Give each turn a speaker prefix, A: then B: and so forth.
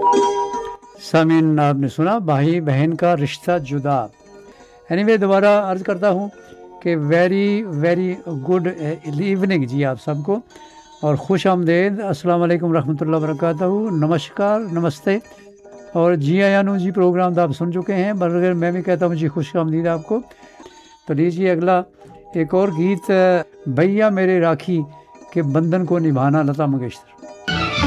A: सामीन, आपने सुना भाई बहन का रिश्ता जुदा। एनीवे दोबारा अर्ज़ करता हूँ कि वेरी वेरी गुड इवनिंग जी आप सबको, और खुश आमदेद। अस्सलाम वालेकुम रहमतुल्लाह वबरकातुहू, नमस्कार, नमस्ते। और जी आयानू जी प्रोग्राम तो आप सुन चुके हैं, मगर मैं भी कहता हूँ जी खुश आमदीद आपको। तो लीजिए अगला एक और गीत, भैया मेरे राखी के बंधन को निभाना, लता मंगेशकर।